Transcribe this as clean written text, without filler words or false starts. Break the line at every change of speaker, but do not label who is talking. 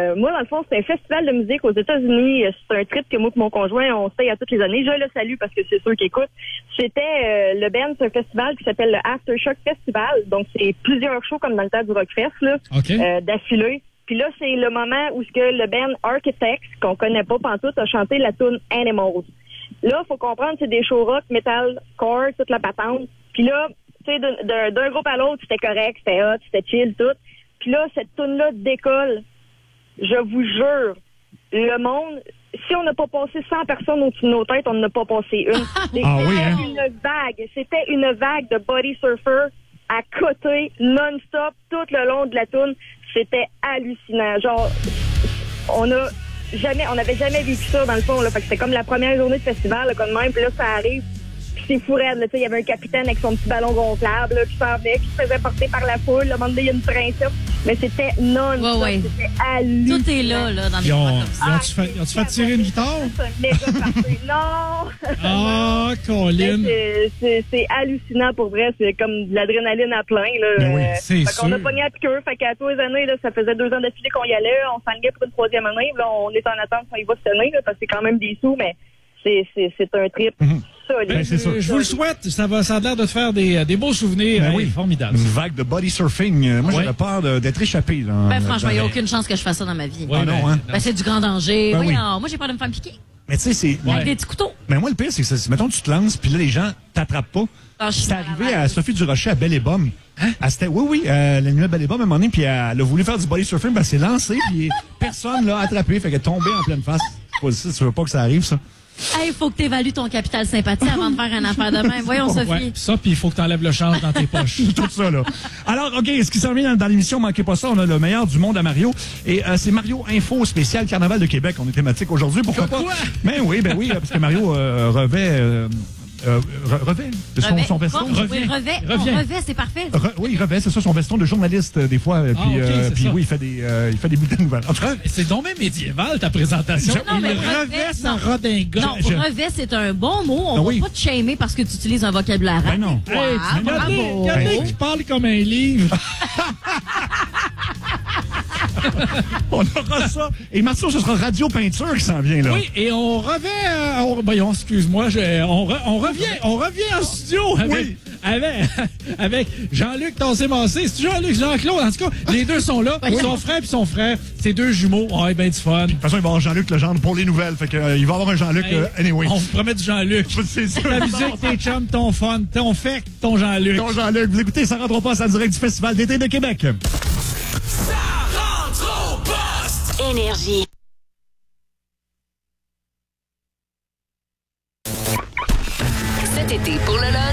moi, dans le fond, c'est un festival de musique aux États-Unis. C'est un trip que moi et mon conjoint, on se paye à toutes les années. Je le salue parce que c'est sûr qu'il écoute. C'était le band, c'est un festival qui s'appelle le Aftershock Festival. Donc, c'est plusieurs shows comme dans le temps du Rockfest, là, d'affilée. Puis là, c'est le moment où ce que le band Architects, qu'on connaît pas pantoute, a chanté la tune Animals. Là, faut comprendre, c'est des shows rock, metal, core, toute la patente. Puis là, tu sais, d'un groupe à l'autre, c'était correct, c'était hot, c'était chill, tout. Puis là, cette tune-là décolle. Je vous jure, le monde, si on n'a pas passé 100 personnes au-dessus de nos têtes, on n'a pas passé une. C'était une vague de body surfer à côté, non-stop, tout le long de la tune. C'était hallucinant. Genre, on n'avait jamais vécu ça dans le fond, là. Fait que c'était comme la première journée de festival, là, comme même, puis là, ça arrive. Puis c'est fou raide, là. Tu sais, il y avait un capitaine avec son petit ballon gonflable, là, qui s'en venait, qui se faisait porter par la foule. Le moment donné, il y a une princesse. Mais c'était non-stop. C'était hallucinant.
Tout est là, dans les endroits comme ça.
Ils ont-tu fait tirer une guitare?
C'est un méga party. Non!
Ah, Colin!
C'est hallucinant pour vrai. C'est comme de l'adrénaline à plein, là.
Ben oui, c'est sûr.
On a pogné à piqûre. Fait qu'à tous les années, là, ça faisait 2 ans d'affilée qu'on y allait. On s'enlignait pour une 3e année. Là, on est en attente qu'on y va cette année, là, parce que c'est quand même des sous, mais c'est un trip.
Ben, c'est sûr. Je vous le souhaite. Ça a l'air de te faire des beaux souvenirs. Ben oui, formidables.
Une vague de body surfing. Moi, j'aurais peur d'être échappé. Là,
franchement, il n'y a aucune chance que je fasse ça dans ma vie.
Ouais, non, hein?
C'est du grand danger.
Ben oui.
Moi, j'ai peur de me faire piquer.
Mais tu sais, c'est...
Avec des petits couteaux.
Mais moi, le pire, c'est que, mettons, tu te lances, puis là, les gens t'attrapent pas. C'est arrivé à Sophie Durocher à Belle et Bomme. Hein? La nuit à Belle et Bomme, à un moment donné, puis elle a voulu faire du body surfing, ben, elle s'est lancée, puis personne l'a attrapé, fait qu'elle est tombée en pleine face. Tu veux pas que ça arrive, ça?
Il faut que tu évalues ton capital sympathie avant de faire une affaire de même. Voyons, Sophie.
Ouais, ça, puis il faut que tu enlèves le change dans tes poches.
Tout ça, là. Alors, OK, ce qui s'en vient dans l'émission, manquez pas ça, on a le meilleur du monde à Mario. Et c'est Mario Info spécial Carnaval de Québec. On est thématique aujourd'hui. Pourquoi pas? Ben oui, parce que Mario revêt son veston.
Revêt, c'est parfait.
Oui, il revêt, c'est ça, son veston de journaliste, des fois. Puis oui, il fait des bulletins de nouvelles. En tout cas,
c'est donc même médiéval, ta présentation.
Non, mais
revêt sa redingote.
Non, revêt, c'est un bon mot. On va pas te shamer parce que tu utilises un vocabulaire.
Ben non.
Il y en a qui parlent comme un livre.
On aura ça. Et Marceau, ce sera Radio Peinture qui s'en vient, là.
Oui, et on revient... excuse-moi, on revient en studio avec Jean-Luc Tassé-Massé. C'est Jean-Luc, Jean-Claude. En tout cas, les deux sont là. Son frère et son frère. C'est 2 jumeaux. Ben du fun.
De toute façon, il va y avoir Jean-Luc Legendre pour les nouvelles. Fait que, il va y avoir un Jean-Luc anyway.
On vous promet du Jean-Luc.
C'est sûr.
Ta musique, tes chums, ton fun, ton fait, ton Jean-Luc.
Ton Jean-Luc. Vous écoutez, ça rentre pas en direct du Festival d'été de Québec.
Ça rentre au poste.
Énergie. Cet été, pour le